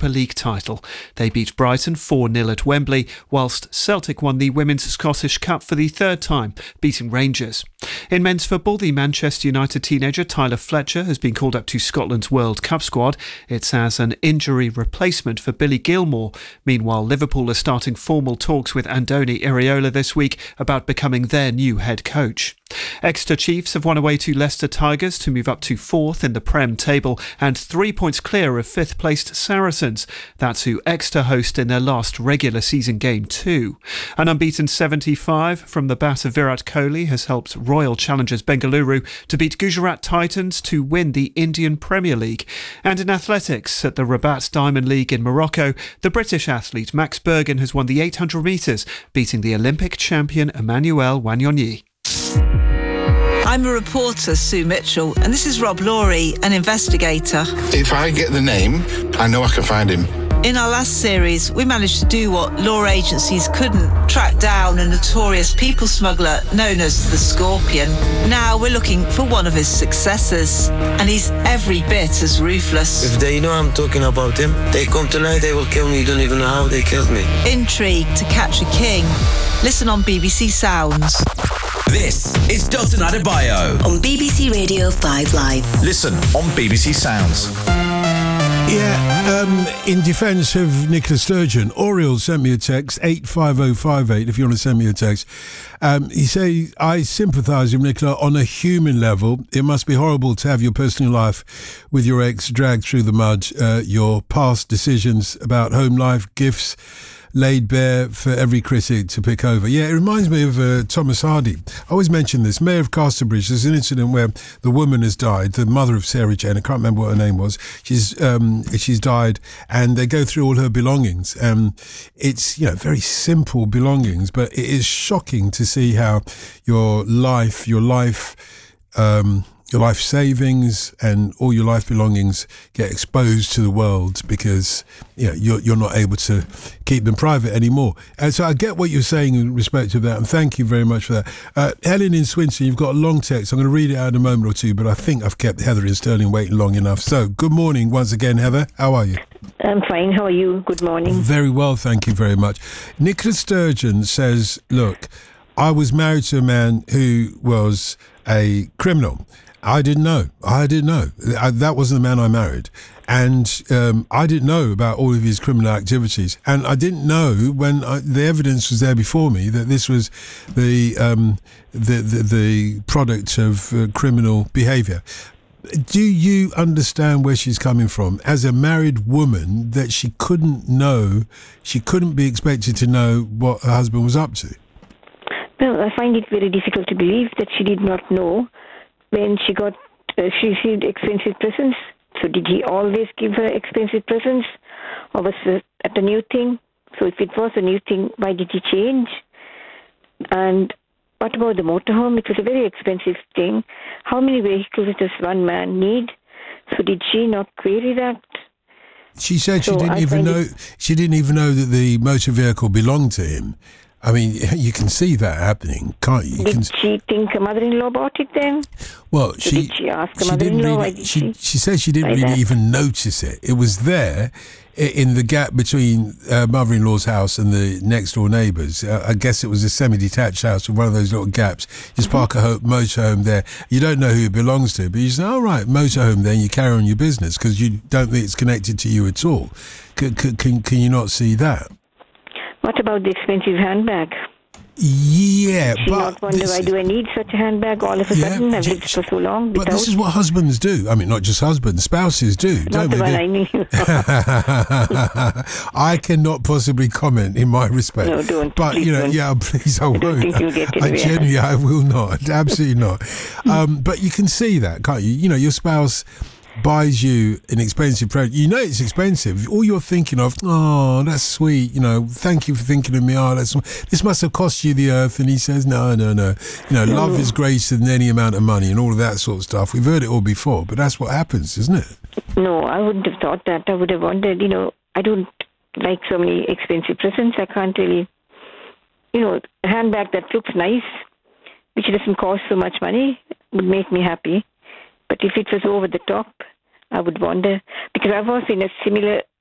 Europa League title. They beat Brighton 4-0 at Wembley, whilst Celtic won the Women's Scottish Cup for the third time, beating Rangers. In men's football, the Manchester United teenager Tyler Fletcher has been called up to Scotland's World Cup squad. It's as an injury replacement for Billy Gilmore. Meanwhile, Liverpool are starting formal talks with Andoni Iraola this week about becoming their new head coach. Exeter Chiefs have won away to Leicester Tigers to move up to 4th in the Prem table and 3 points clear of 5th placed Saracens. That's who Exeter host in their last regular season game too. An unbeaten 75 from the bat of Virat Kohli has helped Royal Challengers Bengaluru to beat Gujarat Titans to win the Indian Premier League. And in athletics, at the Rabat Diamond League in Morocco, the British athlete Max Bergen has won the 800 metres, beating the Olympic champion Emmanuel Wanyonyi. I'm a reporter, Sue Mitchell, and this is Rob Laurie, an investigator. If I get the name, I know I can find him. In our last series, we managed to do what law agencies couldn't: track down a notorious people smuggler known as the Scorpion. Now we're looking for one of his successors, and he's every bit as ruthless. If they know I'm talking about him, they come tonight, they will kill me. You don't even know how they killed me. Intrigue to catch a king. Listen on BBC Sounds. This is Dalton Adebayo on BBC Radio 5 Live. Listen on BBC Sounds. In defence of Nicola Sturgeon, Oriel sent me a text, 85058, if you want to send me a text. He says, I sympathise with Nicola on a human level. It must be horrible to have your personal life with your ex dragged through the mud, your past decisions about home life, gifts laid bare for every critic to pick over. Yeah, it reminds me of Thomas Hardy. I always mention this. Mayor of Casterbridge, there's an incident where the woman has died, the mother of Sarah Jane, I can't remember what her name was. She's died, and they go through all her belongings. It's, very simple belongings, but it is shocking to see how your life savings and all your life belongings get exposed to the world because you're not able to keep them private anymore. And so I get what you're saying in respect to that, and thank you very much for that. Helen in Swinton, you've got a long text. I'm going to read it out in a moment or two, but I think I've kept Heather in Stirling waiting long enough. So good morning once again, Heather. How are you? I'm fine. How are you? Good morning. Very well, thank you very much. Nicola Sturgeon says, look, I was married to a man who was a criminal. I didn't know. That wasn't the man I married. And I didn't know about all of his criminal activities. And I didn't know when the evidence was there before me that this was the product of criminal behaviour. Do you understand where she's coming from? As a married woman, that she couldn't be expected to know what her husband was up to? Well, I find it very difficult to believe that she did not know when she received expensive presents. So did he always give her expensive presents, or was it a new thing? So if it was a new thing, why did he change? And what about the motorhome? It was a very expensive thing. How many vehicles does one man need? So did she not query that? She said she didn't even know that the motor vehicle belonged to him. I mean, you can see that happening, can't you? Did she think her mother-in-law bought it then? Well, did she ask her mother-in-law? She said she didn't really even notice it. It was there in the gap between mother-in-law's house and the next-door neighbours. I guess it was a semi-detached house with one of those little gaps. Just park a motorhome there. You don't know who it belongs to, but you say, all right, motorhome then, you carry on your business because you don't think it's connected to you at all. Can you not see that? What about the expensive handbag? Yeah, she not wonder why do I need such a handbag all of a sudden? I've lived for so long. But this is what husbands do. I mean, not just husbands, spouses do. Not the one I mean. I cannot possibly comment in my respect. No, don't. But please don't. Please, I won't. Don't think you'll get it. Genuinely, I will not. Absolutely not. But you can see that, can't you? You know, your spouse buys you an expensive product. You know it's expensive. All you're thinking of, oh, that's sweet. You know, thank you for thinking of me. Oh, this must have cost you the earth. And he says, no. You know, love is greater than any amount of money and all of that sort of stuff. We've heard it all before, but that's what happens, isn't it? No, I wouldn't have thought that. I would have wondered, I don't like so many expensive presents. I can't really, a handbag that looks nice, which doesn't cost so much money, would make me happy. But if it was over the top, I would wonder, because I was in a similar